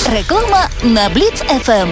Реклама на Бліц ФМ.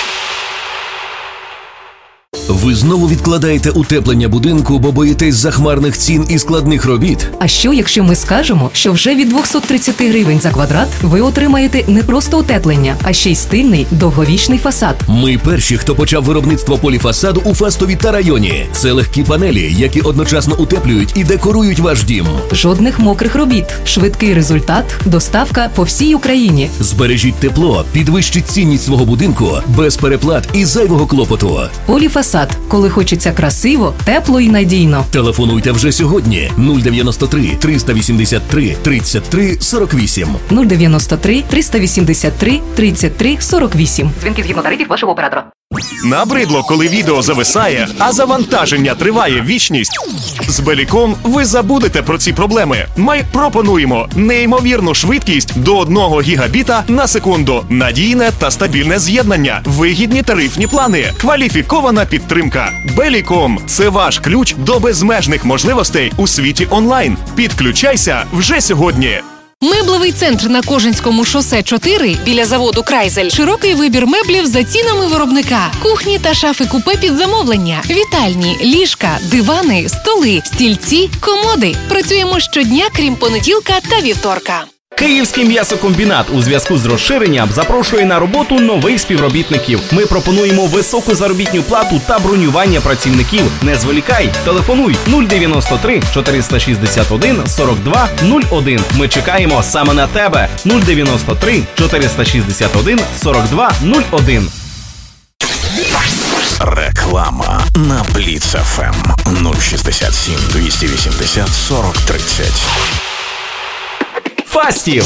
Ви знову відкладаєте утеплення будинку, бо боїтесь захмарних цін і складних робіт? А що, якщо ми скажемо, що вже від 230 гривень за квадрат ви отримаєте не просто утеплення, а ще й стильний, довговічний фасад? Ми перші, хто почав виробництво поліфасаду у Фастові та районі. Це легкі панелі, які одночасно утеплюють і декорують ваш дім. Жодних мокрих робіт, швидкий результат, доставка по всій Україні. Збережіть тепло, підвищіть цінність свого будинку без переплат і зайвого клопоту. Поліфасад. Коли хочеться красиво, тепло і надійно. Телефонуйте вже сьогодні. 093 383 33 48. 093 383 33 48. Дзвінки згідно тарифів вашого оператора. Набридло, коли відео зависає, а завантаження триває вічність? З Беліком ви забудете про ці проблеми. Ми пропонуємо неймовірну швидкість до 1 гігабіта на секунду, надійне та стабільне з'єднання, вигідні тарифні плани, кваліфікована підтримка. Беліком – це ваш ключ до безмежних можливостей у світі онлайн. Підключайся вже сьогодні. Меблевий центр на Кожинському шосе 4 біля заводу «Крайзель». Широкий вибір меблів за цінами виробника. Кухні та шафи-купе під замовлення. Вітальні, ліжка, дивани, столи, стільці, комоди. Працюємо щодня, крім понеділка та вівторка. Київський м'ясокомбінат у зв'язку з розширенням запрошує на роботу нових співробітників. Ми пропонуємо високу заробітну плату та бронювання працівників. Не зволікай, телефонуй 093 461 42 01. Ми чекаємо саме на тебе. 093 461 42 01. Реклама на Бліц ФМ 067 280 40 30. Фастів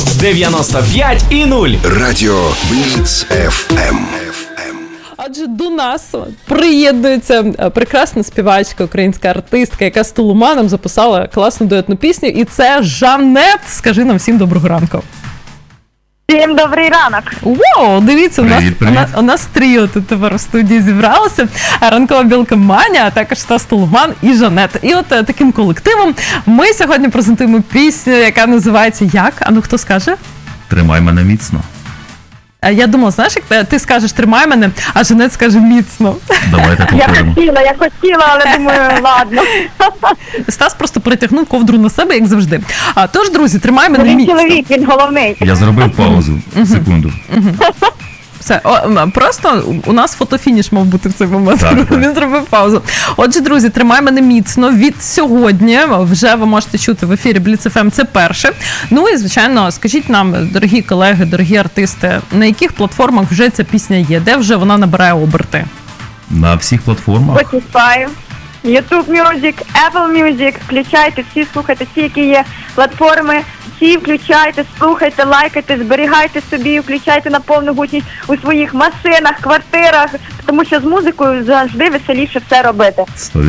95,0. Радіо Бліц ФМ. Адже до нас приєднується прекрасна співачка, українська артистка, яка з Толуманом записала класну дуетну пісню. І це Жанет. Скажи нам всім доброго ранку. Всім добрий ранок. Вау, дивіться, у нас тріо тут тепер в студії зібралося. Ранкова білка Маня, а також Стас Толуман і Жанет. І от таким колективом ми сьогодні презентуємо пісню, яка називається як? А ну хто скаже? «Тримай мене міцно». Я думала, знаєш, як ти скажеш «тримай мене», а Жанет скаже «міцно». Давайте повторимо. Я хотіла, але думаю, ладно. Стас просто притягнув ковдру на себе, як завжди. Тож, друзі, «тримай мене міцно». Він чоловік, він головний. Я зробив паузу, секунду. Все, просто у нас фотофініш мав бути в цей момент. Так. Він зробив паузу. Отже, друзі, «Тримай мене міцно» від сьогодні вже ви можете чути в ефірі Бліц ФМ, це перше. Ну і, звичайно, скажіть нам, дорогі колеги, дорогі артисти, на яких платформах вже ця пісня є? Де вже вона набирає оберти? На всіх платформах. Spotify, YouTube Music, Apple Music. Включайте всі, слухайте всі, які є платформи. Всі включайте, слухайте, лайкайте, зберігайте собі, включайте на повну гучність у своїх машинах, квартирах, тому що з музикою завжди веселіше все робити.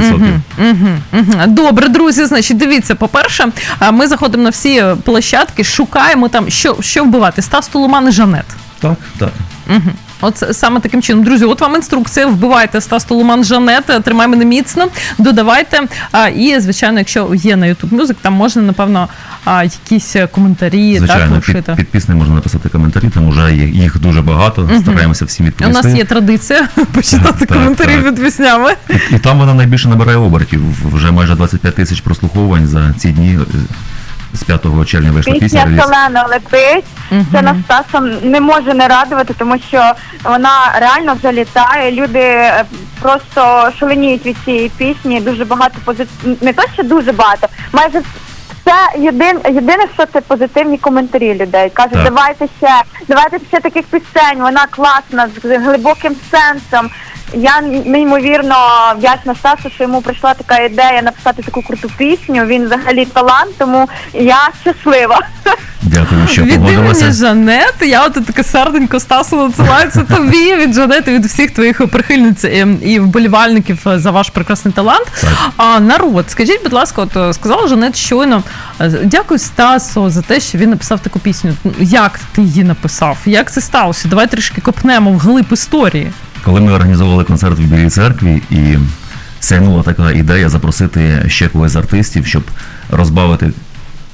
100%. Добре, друзі, значить, дивіться, по-перше, ми заходимо на всі площадки, шукаємо там, що вбивати. Стас Толуман і Жанет. Так. От саме таким чином. Друзі, от вам інструкція, вбивайте Стас Толуман, Жанет, «Тримай мене міцно», додавайте. І, звичайно, якщо є на YouTube Music, там можна, напевно, якісь коментарі. Звичайно, під піснею можна написати коментарі, там вже їх дуже багато, стараємося всім відповісти. У нас є традиція почитати коментарі під піснями. І там вона найбільше набирає обертів. Вже майже 25 тисяч прослуховувань за ці дні. З 5 червня вийшла пісня. Пісня «Солено летить». Це нас Стасом не може не радувати, тому що вона реально вже літає. Люди просто шаленіють від цієї пісні. Дуже багато не то, що дуже багато, майже це єдине, що це позитивні коментарі людей. Кажуть, давайте ще таких пісень, вона класна, з глибоким сенсом. Я неймовірно вдячна Стасу, що йому прийшла така ідея написати таку круту пісню. Він взагалі талант, тому я щаслива. Дякую, що погодилася. Від Жанет, я от таке серденько Стасу надсилаю, це тобі, від Жанет, від всіх твоїх прихильниць і вболівальників за ваш прекрасний талант. Народ, скажіть, будь ласка, от сказала Жанет щойно, дякую Стасу за те, що він написав таку пісню. Як ти її написав? Як це сталося? Давай трішки копнемо вглиб історії. Коли ми організовували концерт в Білій церкві, і сяйнула така ідея запросити ще когось з артистів, щоб розбавити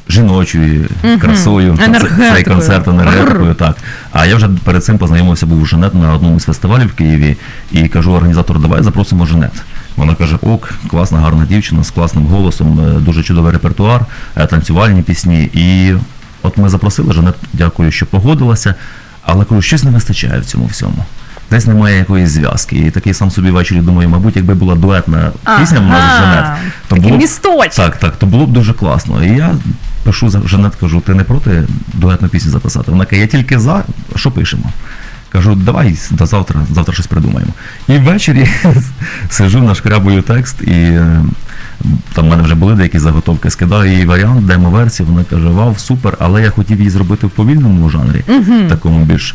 жіночою красою, цей концерт енергетикою, так. А я вже перед цим познайомився, був Жанет на одному з фестивалів в Києві, і кажу організатору, давай запросимо Жанет. Вона каже, ок, класна, гарна дівчина, з класним голосом, дуже чудовий репертуар, танцювальні пісні. І от ми запросили, Жанет, дякую, що погодилася, але кажу, щось не вистачає в цьому всьому. Десь немає якоїсь зв'язки. І такий сам собі ввечері думаю, мабуть, якби була дуетна пісня в нас з Жанет, то було б, то було б дуже класно. І я пишу Жанет, кажу, ти не проти дуетну пісню записати? Вона каже, я тільки за, що пишемо? Кажу, давай до завтра щось придумаємо. І ввечері сиджу, нашкрябую текст, і там в мене вже були деякі заготовки, скидаю їй варіант, демо-версію, вона каже, вау, супер, але я хотів її зробити в повільному жанрі, такому більш...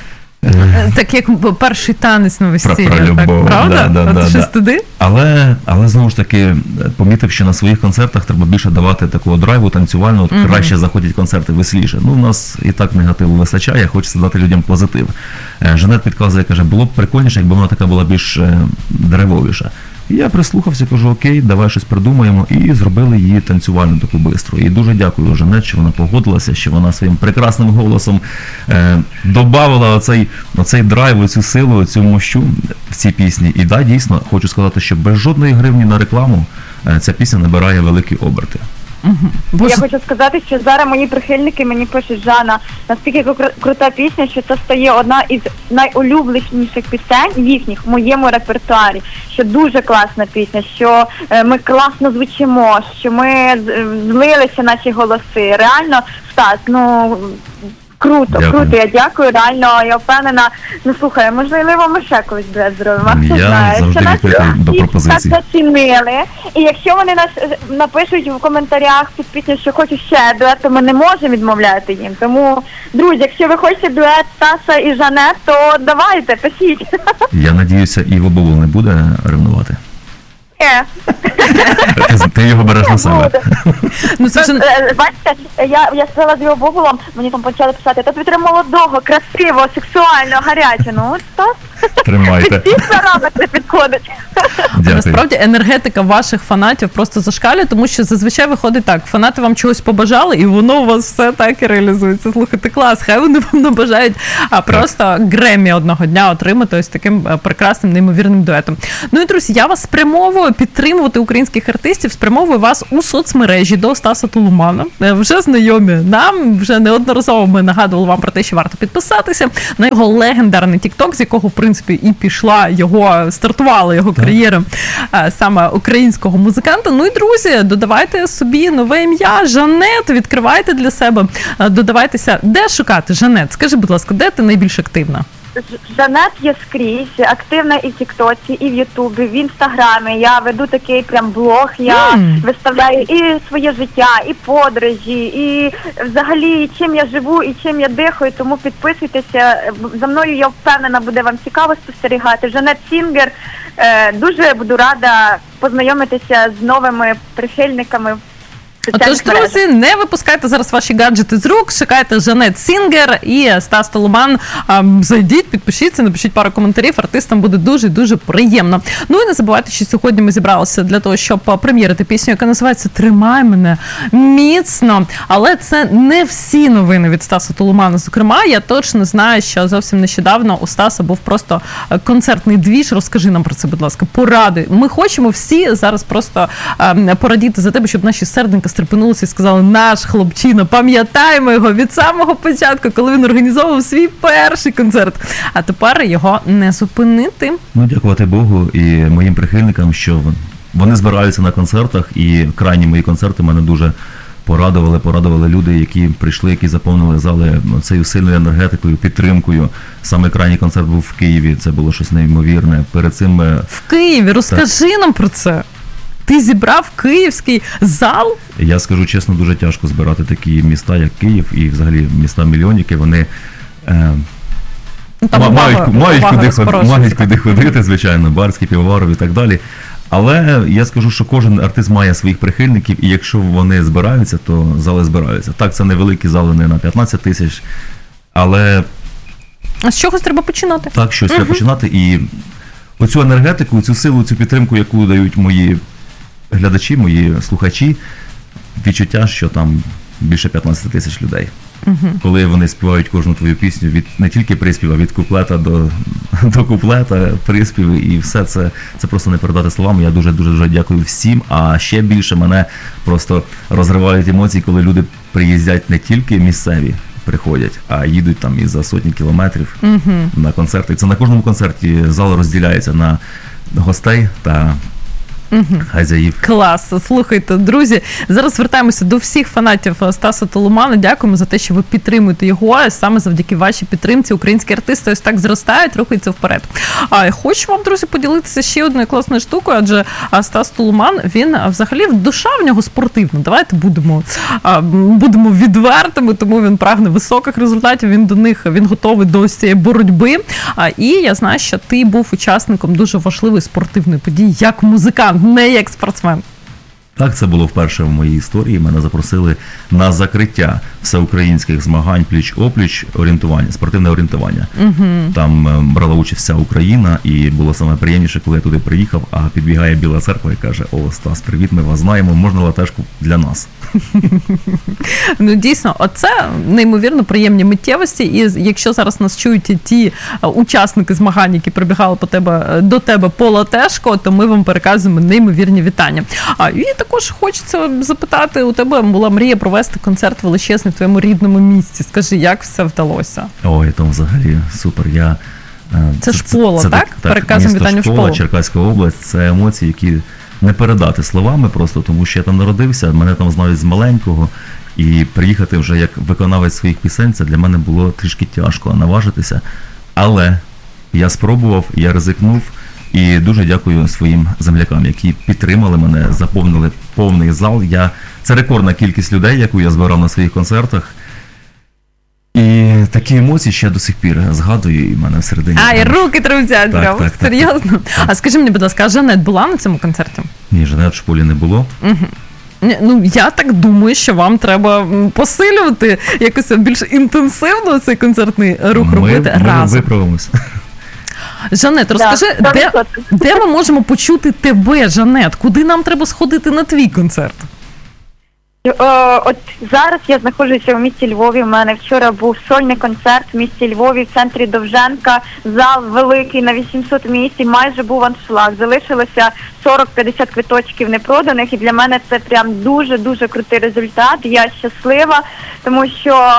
Так як перший танець на весіллі, про любов, правда? Щось туди? Але знову ж таки, помітив, що на своїх концертах треба більше давати такого драйву танцювального, краще заходять концерти веселіше. Ну, у нас і так негативу вистачає, хочеться дати людям позитив. Жанет підказує, каже, було б прикольніше, якби вона така була більш драйвовіша. І я прислухався, кажу, окей, давай щось придумаємо, і зробили її танцювальну таку бистру. І дуже дякую Жанет, що вона погодилася, що вона своїм прекрасним голосом добавила оцей драйв, оцю силу, оцю мощу в цій пісні. І да, дійсно, хочу сказати, що без жодної гривні на рекламу ця пісня набирає великі оберти. Я хочу сказати, що зараз мої прихильники мені пишуть, Жанна, наскільки крута пісня, що це стає одна із найулюбленіших пісень їхніх в моєму репертуарі, що дуже класна пісня, що ми класно звучимо, що ми злилися наші голоси. Реально, Стас, круто, я дякую, реально, я впевнена, слухай, можливо, ми ще колись дует зробимо, хто знає. Завжди відкритий до пропозицій. Так зацінили, і якщо вони нас напишуть в коментарях під пісню, що хочуть ще дует, то ми не можемо відмовляти їм. Тому, друзі, якщо ви хочете дует Стаса і Жанет, то давайте, пишіть. Я надіюся, Іво Бобул не буде ревнувати. Ти його береш на себе. Бачите, я сказала з його Бобулом, мені там почали писати, та тобі молодого, красивого, сексуального, гарячого. Стас, тримайте. Всі параметри підходить. Насправді енергетика ваших фанатів просто зашкалює, тому що зазвичай виходить так, фанати вам чогось побажали, і воно у вас все так і реалізується. Слухайте, клас, хай вони вам набажають просто Греммі одного дня отримати ось таким прекрасним, неймовірним дуетом. Ну і, друзі, я вас спрямовую підтримувати українських артистів, спрямовую вас у соцмережі до Стаса Толумана. Вже знайомі нам, вже неодноразово ми нагадували вам про те, що варто підписатися на його легендарний TikTok, з якого, в принципі, і стартувала його кар'єра саме українського музиканта. Ну і, друзі, додавайте собі нове ім'я, Жанет, відкривайте для себе, додавайтеся. Де шукати, Жанет? Скажи, будь ласка, де ти найбільш активна? Жанет є скрізь, активна і в Тіктоці, і в Ютубі, в Інстаграмі. Я веду такий прям блог, я виставляю і своє життя, і подорожі, і взагалі чим я живу, і чим я дихаю, тому підписуйтеся. За мною, я впевнена, буде вам цікаво спостерігати. Жанет Сінгер, дуже буду рада познайомитися з новими прихильниками. Отож, друзі, не випускайте зараз ваші гаджети з рук, шукайте Жанет Сінгер і Стас Толуман. Зайдіть, підпишіться, напишіть пару коментарів, артистам буде дуже-дуже приємно. Ну і не забувайте, що сьогодні ми зібралися для того, щоб прем'єрити пісню, яка називається «Тримай мене міцно». Але це не всі новини від Стаса Толумана. Зокрема, я точно знаю, що зовсім нещодавно у Стаса був просто концертний двіж. Розкажи нам про це, будь ласка, поради. Ми хочемо всі зараз просто порадіти за тебе, щоб наші серденька стрепенулися і сказали, наш хлопчина, пам'ятаємо його від самого початку, коли він організовував свій перший концерт. А тепер його не зупинити. Ну, дякувати Богу і моїм прихильникам, що вони збираються на концертах, і крайні мої концерти мене дуже порадували люди, які прийшли, які заповнили зали цією сильною енергетикою, підтримкою. Саме крайній концерт був в Києві, це було щось неймовірне. Перед цим... В Києві, розкажи нам про це. Ти зібрав київський зал? Я скажу чесно, дуже тяжко збирати такі міста, як Київ, і взагалі міста-мільйонники, вони мають куди ходити, звичайно, Барський, Півоваров і так далі. Але я скажу, що кожен артист має своїх прихильників, і якщо вони збираються, то зали збираються. Так, це невеликі зали, не на 15 тисяч, але... А з чогось треба починати. Так, щось треба починати, і оцю енергетику, цю силу, цю підтримку, яку дають мої глядачі, мої слухачі, відчуття, що там більше 15 тисяч людей. Коли вони співають кожну твою пісню, від не тільки приспів, а від куплета до куплета, приспів, і все це просто не передати словами. Я дуже дякую всім, а ще більше мене просто розривають емоції, коли люди приїздять не тільки місцеві, приходять, а їдуть там і за сотні кілометрів на концерти. І це на кожному концерті зал розділяється на гостей та хазяїв. Клас. Слухайте, друзі, зараз звертаємося до всіх фанатів Стаса Толумана. Дякуємо за те, що ви підтримуєте його. Саме завдяки вашій підтримці українські артисти ось так зростають, рухаються вперед. Хочу вам, друзі, поділитися ще одною класною штукою, адже Стас Толуман, він взагалі, душа в нього спортивна. Давайте будемо відвертими, тому він прагне високих результатів, він готовий до цієї боротьби. І я знаю, що ти був учасником дуже важливої спортивної події, як музикант, не як спортсмен. Так, це було вперше в моїй історії. Мене запросили на закриття всеукраїнських змагань пліч-опліч орієнтування, спортивне орієнтування. Там брала участь вся Україна, і було саме приємніше, коли я туди приїхав, а підбігає Біла Церква і каже: «О, Стас, привіт, ми вас знаємо, можна латешку для нас?» Ну, дійсно, оце неймовірно приємні миттєвості, і якщо зараз нас чують ті учасники змагань, які прибігали до тебе по латешку, то ми вам переказуємо неймовірні вітання. І також хочеться запитати, у тебе була мрія провести концерт величезний в твоєму рідному місті. Скажи, як все вдалося? Ой, там взагалі супер. Це Шпола, так? Переказуємо вітання в Шполу. Черкаська область, це емоції, які не передати словами просто, тому що я там народився, мене там знають з маленького, і приїхати вже як виконавець своїх пісень, це для мене було трішки тяжко наважитися, але я спробував, я ризикнув, і дуже дякую своїм землякам, які підтримали мене, заповнили повний зал. Це рекордна кількість людей, яку я збирав на своїх концертах. І такі емоції ще до сих пір згадую, і в мене всередині. І руки тремтять прямо, серйозно. Так. А скажи мені, будь ласка, а Жанет була на цьому концерті? Ні, Жанет в Шполі не було. Ну, я так думаю, що вам треба посилювати якось більш інтенсивно цей концертний рух робити разом. Ми виправимося. Жанет, розкажи, де ми можемо почути тебе, Жанет? Куди нам треба сходити на твій концерт? От зараз я знаходжуся в місті Львові. У мене вчора був сольний концерт в місті Львові, в центрі Довженка. Зал великий, на 800 місць, майже був аншлаг. Залишилося 40-50 квиточків непроданих, і для мене це прям дуже-дуже крутий результат. Я щаслива, тому що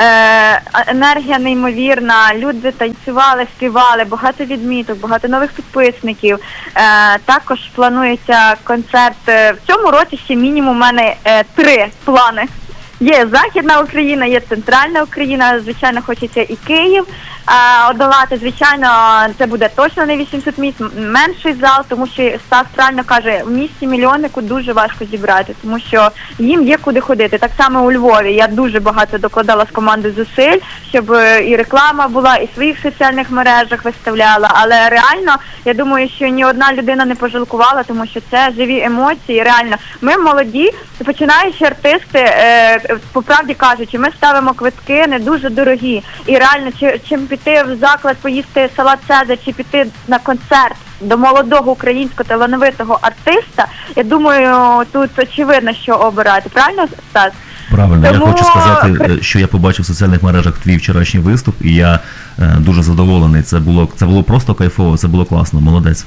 енергія неймовірна, люди танцювали, співали, багато відміток, багато нових підписників. Також планується концерт. В цьому році ще мінімум у мене 3 плани. Є Західна Україна, є Центральна Україна, звичайно, хочеться і Київ одолати. Звичайно, це буде точно не 800 місць, менший зал, тому що Стас правильно каже, в місті мільйоннику дуже важко зібрати, тому що їм є куди ходити. Так само у Львові я дуже багато докладала з команди зусиль, щоб і реклама була, і в своїх соціальних мережах виставляла, але реально, я думаю, що ні одна людина не пожалкувала, тому що це живі емоції, реально. Ми молоді, починаючи артисти, по правді кажучи, ми ставимо квитки не дуже дорогі, і реально, чим піти в заклад, поїсти салат Цезар, чи піти на концерт до молодого українського талановитого артиста, я думаю, тут очевидно, що обирати. Правильно, Стас? Правильно. Тому... Я хочу сказати, що я побачив в соціальних мережах твій вчорашній виступ, і я дуже задоволений. Це було просто кайфово, це було класно, молодець.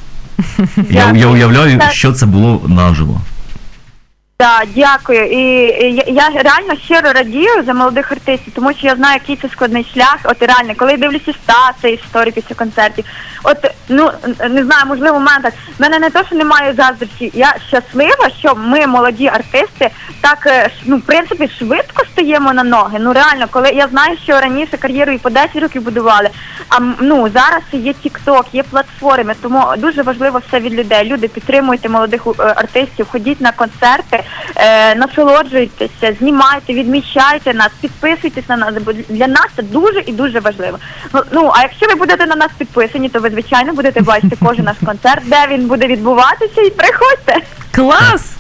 Я уявляю, що це було наживо. Так, дякую. І я реально щиро радію за молодих артистів, тому що я знаю, який це складний шлях. От реально, коли я дивлюся Стаса історії після концертів, от, ну, не знаю, можливо, в мене так, в мене не то, що немає заздрості, я щаслива, що ми, молоді артисти, так, ну, в принципі, швидко стаємо на ноги. Ну, реально, коли я знаю, що раніше кар'єру і по 10 років будували, а, ну, зараз є TikTok, є платформи, тому дуже важливо все від людей. Люди, підтримуйте молодих артистів, ходіть на концерти, насолоджуйтеся, знімайте, відмічайте нас, підписуйтесь на нас, бо для нас це дуже і дуже важливо. Ну, а якщо ви будете на нас підписані, то ви, звичайно, будете бачити кожен наш концерт, де він буде відбуватися, і приходьте. Клас!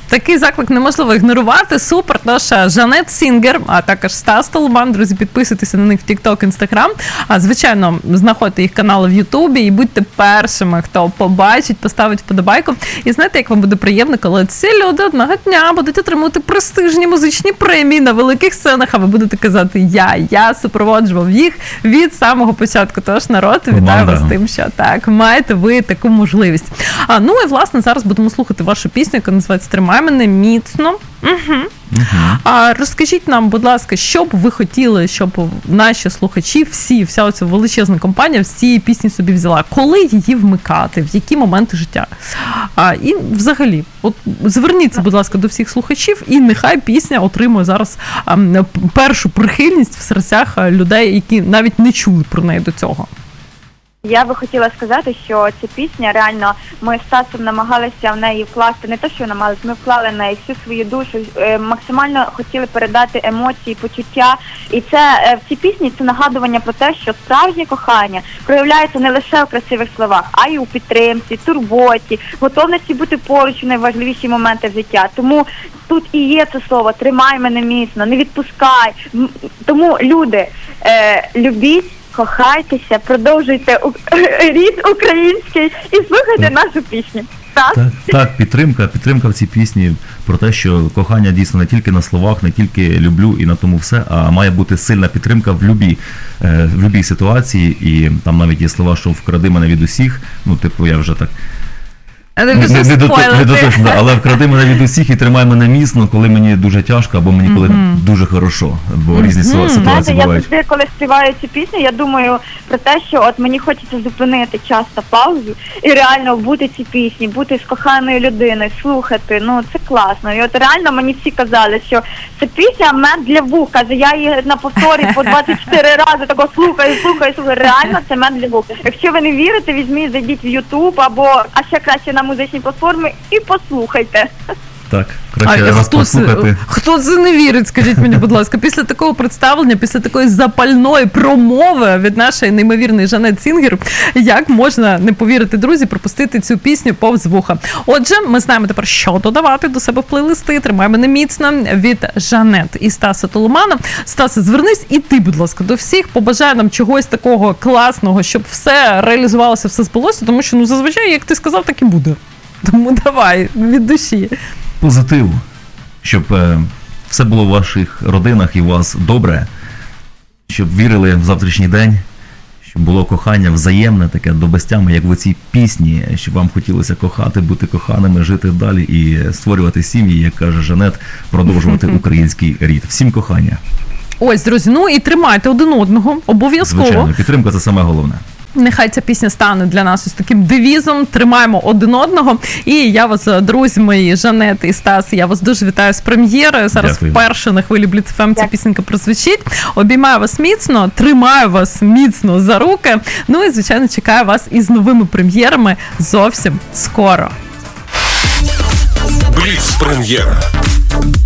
Такий заклик неможливо ігнорувати. Супер. Наша Жанет Сінгер, а також Стас Толуман. Друзі, підписуйтеся на них в TikTok, Instagram. А, звичайно, знаходьте їх канали в Ютубі і будьте першими, хто побачить, поставить вподобайку. І знаєте, як вам буде приємно, коли ці люди одного дня будуть отримувати престижні музичні премії на великих сценах, а ви будете казати я супроводжував їх від самого початку. Тож, народ, вітаю вас з тим, що так, маєте ви таку можливість. Ну і, власне, зараз будемо слухати вашу пісню, яка називається «Тримай мене міцно». А розкажіть нам, будь ласка, що б ви хотіли, щоб наші слухачі, вся оця величезна компанія з цієї пісні собі взяла? Коли її вмикати? В які моменти життя? І взагалі, от зверніться, будь ласка, до всіх слухачів, і нехай пісня отримує зараз першу прихильність в серцях людей, які навіть не чули про неї до цього. Я би хотіла сказати, що ця пісня, реально, ми з Стасом намагалися в неї вкласти, не те, що намагалися, ми вклали в неї всю свою душу, максимально хотіли передати емоції, почуття. І це в цій пісні це нагадування про те, що справжнє кохання проявляється не лише у красивих словах, а й у підтримці, турботі, готовності бути поруч у найважливіші моменти життя. Тому тут і є це слово «тримай мене міцно», «не відпускай». Тому, люди, любіть, кохайтеся, продовжуйте рід український і слухайте нашу пісню. Так, підтримка в цій пісні про те, що кохання дійсно не тільки на словах, не тільки люблю і на тому все, а має бути сильна підтримка в любій ситуації. І там навіть є слова, що вкради мене від усіх, я вже так але вкради мене від усіх і тримай мене міцно, коли мені дуже тяжко, або мені коли дуже хорошо, бо різні ситуації бувають. Я завжди, коли співаю цю пісню, я думаю про те, що от мені хочеться зупинити часто паузу і реально бути цій пісні, бути з коханою людиною, слухати, це класно. І от реально мені всі казали, що ця пісня мед для вух, каже, я її на повторі по 24 рази тако слухаю, реально це мед для вух. Якщо ви не вірите, візьміть, зайдіть в YouTube або, а ще краще на музичні платформи і послухайте. Так, краще вас послухати. Хто це не вірить, скажіть мені, будь ласка, після такого представлення, після такої запальної промови від нашої неймовірної Жанет Сінгер, як можна не повірити, друзі, пропустити цю пісню повз вуха. Отже, ми знаємо тепер, що додавати до себе в плейлисти. «Тримай мене міцно» від Жанет і Стаса Толумана. Стасе, звернись і ти, будь ласка, до всіх, побажай нам чогось такого класного, щоб все реалізувалося, все збулося, тому що, зазвичай, як ти сказав, так і буде. Тому давай, від душі. Позитиву, щоб все було в ваших родинах і у вас добре, щоб вірили в завтрашній день, щоб було кохання взаємне, таке до безтями, як в цій пісні, щоб вам хотілося кохати, бути коханими, жити далі і створювати сім'ї, як каже Жанет, продовжувати український рід. Всім кохання. Ось, друзі, і тримайте один одного, обов'язково. Звичайно, підтримка – це саме головне. Нехай ця пісня стане для нас ось таким девізом, тримаємо один одного. І я вас, друзі мої, Жанет і Стас, я вас дуже вітаю з прем'єрою. Зараз вперше на хвилі Бліц ФМ ця пісенька прозвучить. Обіймаю вас міцно, тримаю вас міцно за руки. І, звичайно, чекаю вас із новими прем'єрами зовсім скоро. Бліц прем'єра.